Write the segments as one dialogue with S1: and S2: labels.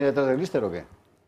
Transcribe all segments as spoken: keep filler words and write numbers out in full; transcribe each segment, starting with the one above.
S1: detrás del Lister o qué?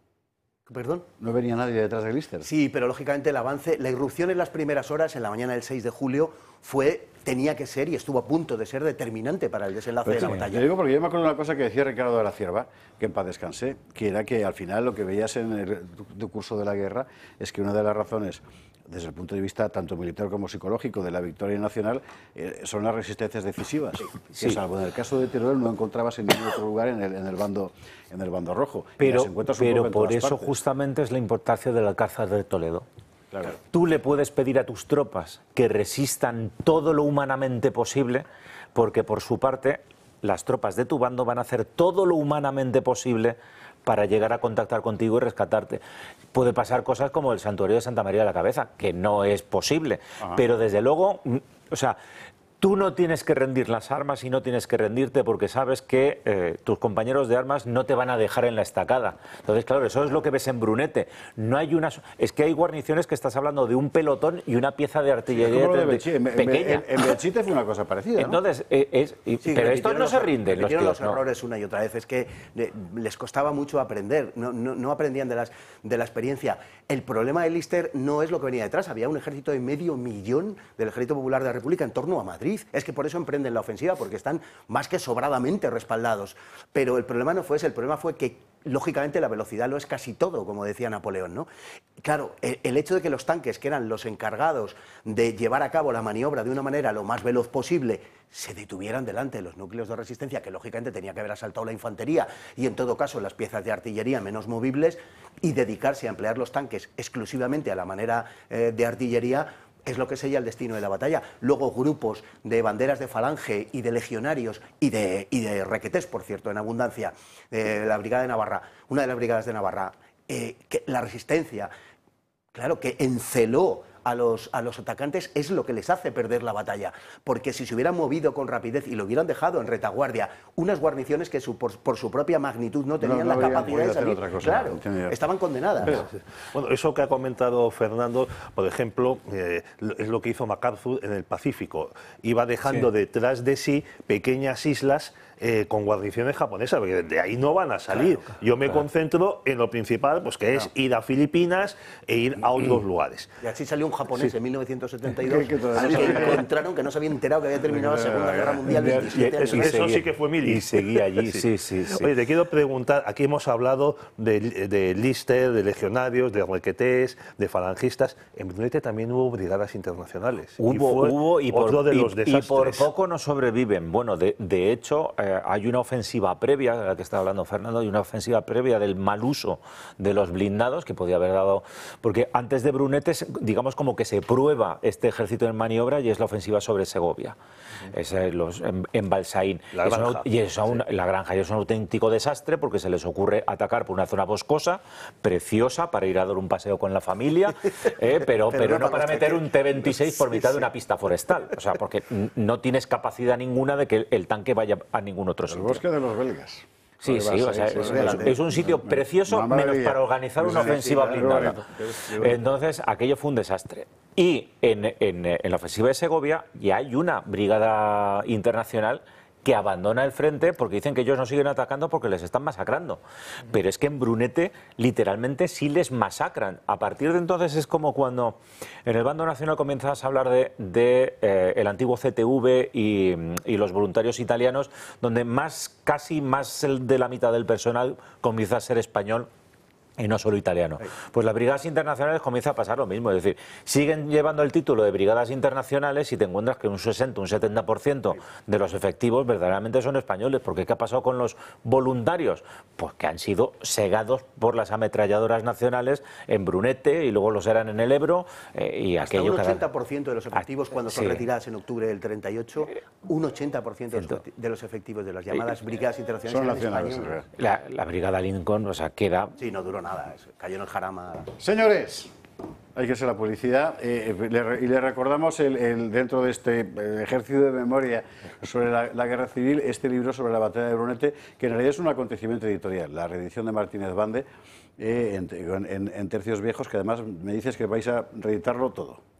S2: ¿Perdón?
S1: ¿No venía nadie detrás del Lister?
S2: Sí, pero lógicamente el avance, la irrupción en las primeras horas, en la mañana del seis de julio, fue, tenía que ser y estuvo a punto de ser determinante para el desenlace
S1: Pero
S2: de la
S1: sí,
S2: batalla.
S1: Te digo porque yo me acuerdo de una cosa que decía Ricardo de la Cierva, que en paz descansé, que era que al final lo que veías en el curso de la guerra es que una de las razones, desde el punto de vista tanto militar como psicológico, de la victoria nacional, eh, son las resistencias decisivas. Sí. Que salvo en el caso de Teruel no encontrabas en ningún otro lugar en el, en el, bando, en el bando rojo.
S3: Pero, pero por eso partes. justamente es la importancia del Alcázar de Toledo.
S1: Claro.
S3: Tú le puedes pedir a tus tropas que resistan todo lo humanamente posible, porque por su parte las tropas de tu bando van a hacer todo lo humanamente posible para llegar a contactar contigo y rescatarte. Puede pasar cosas como el santuario de Santa María de la Cabeza, que no es posible, Ajá. pero desde luego, o sea, tú no tienes que rendir las armas y no tienes que rendirte porque sabes que eh, tus compañeros de armas no te van a dejar en la estacada. Entonces, claro, eso es lo que ves en Brunete. No hay una, es que hay guarniciones que estás hablando de un pelotón y una pieza de artillería
S1: sí, de Belchite. pequeña. En, en Belchite fue una cosa parecida, ¿no?
S3: Entonces, es, es, sí, pero estos no los, se rinden, los tíos,
S2: los
S3: ¿no?
S2: errores una y otra vez. Es que les costaba mucho aprender, no, no, no aprendían de, las, de la experiencia. El problema del Lister no es lo que venía detrás. Había un ejército de medio millón del Ejército Popular de la República en torno a Madrid. Es que por eso emprenden la ofensiva, porque están más que sobradamente respaldados. Pero el problema no fue ese, el problema fue que, lógicamente, la velocidad lo es casi todo, como decía Napoleón, ¿no? Claro, el, el hecho de que los tanques, que eran los encargados de llevar a cabo la maniobra de una manera lo más veloz posible, se detuvieran delante de los núcleos de resistencia, que lógicamente tenía que haber asaltado la infantería y, en todo caso, las piezas de artillería menos movibles, y dedicarse a emplear los tanques exclusivamente a la manera eh, de artillería, es lo que sella el destino de la batalla. Luego grupos de banderas de falange y de legionarios y de, y de requetés, por cierto, en abundancia, eh, la Brigada de Navarra, una de las brigadas de Navarra, eh, que la resistencia, claro, que enceló a los, a los atacantes, es lo que les hace perder la batalla, porque si se hubieran movido con rapidez y lo hubieran dejado en retaguardia, unas guarniciones que su, por, por su propia magnitud no tenían no, no la capacidad de salir, cosa, claro, entendido. Estaban condenadas.
S4: Pero, bueno, eso que ha comentado Fernando, por ejemplo, eh, es lo que hizo MacArthur en el Pacífico. Iba dejando sí. detrás de sí pequeñas islas Eh, con guarniciones japonesas, porque de ahí no van a salir. Claro, claro, Yo me claro. concentro en lo principal, pues que es claro. ir a Filipinas e ir a otros lugares.
S2: Y así salió un japonés sí. en mil novecientos setenta y dos, al que encontraron que no se había enterado que había terminado la Segunda Guerra Mundial veintisiete años.
S4: Eso, eso sí que fue militar.
S3: Y seguía allí, sí, sí, sí.
S4: Oye, te quiero preguntar, aquí hemos hablado de, de Lister, de legionarios, de requetés, de falangistas. En Brunete también hubo brigadas internacionales.
S3: Hubo,
S4: y fue
S3: hubo, y por,
S4: otro de los
S3: y,
S4: desastres.
S3: y por poco no sobreviven. Bueno, de, de hecho, eh, hay una ofensiva previa, de la que está hablando Fernando, hay una ofensiva previa del mal uso de los blindados, que podía haber dado... Porque antes de Brunete, digamos como que se prueba este ejército en maniobra, y es la ofensiva sobre Segovia. Uh-huh. Es eh, los, en, en Balsaín.
S4: La granja.
S3: Es un, y es un,
S4: sí.
S3: La granja. Y es un auténtico desastre, porque se les ocurre atacar por una zona boscosa, preciosa, para ir a dar un paseo con la familia, eh, pero, pero, pero no para meter un T veintiséis por mitad sí, sí. de una pista forestal. O sea, porque no tienes capacidad ninguna de que el tanque vaya a ningún otro sitio.
S1: El bosque de los belgas.
S3: Sí, sí, o sea, es, es, es un sitio precioso, menos para organizar una ofensiva blindada. Entonces, aquello fue un desastre. Y en, en, en la ofensiva de Segovia ya hay una brigada internacional que abandona el frente porque dicen que ellos no siguen atacando porque les están masacrando. Pero es que en Brunete literalmente sí les masacran. A partir de entonces es como cuando en el bando nacional comienzas a hablar de, de eh, el antiguo C T V y, y los voluntarios italianos, donde más casi más de la mitad del personal comienza a ser español y no solo italiano. Pues las brigadas internacionales comienza a pasar lo mismo, es decir, siguen llevando el título de brigadas internacionales y te encuentras que un sesenta, un setenta por ciento de los efectivos verdaderamente son españoles. Porque ¿qué ha pasado con los voluntarios? Pues que han sido segados por las ametralladoras nacionales en Brunete y luego los eran en el Ebro eh, y
S2: hasta
S3: aquello...
S2: un ochenta por ciento de los efectivos cuando son sí. retiradas en octubre del treinta y ocho, un ochenta por ciento de los efectivos de las llamadas brigadas internacionales
S1: son nacionales.
S2: Español.
S3: La, la brigada Lincoln, o sea, queda...
S2: Sí, no duró nada, cayó en el jarama.
S1: Señores, hay que ser la publicidad eh, le, y le recordamos el, el, dentro de este eh, ejercicio de memoria sobre la, la guerra civil, este libro sobre la batalla de Brunete, que en realidad es un acontecimiento editorial, la reedición de Martínez Bande eh, en, en, en tercios viejos, que además me dices que vais a reeditarlo todo.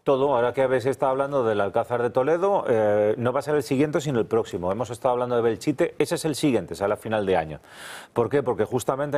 S3: todo, ahora que habéis estado hablando del Alcázar de Toledo, eh, no va a ser el siguiente sino el próximo. Hemos estado hablando de Belchite, ese es el siguiente, es a la final de año. ¿Por qué? Porque justamente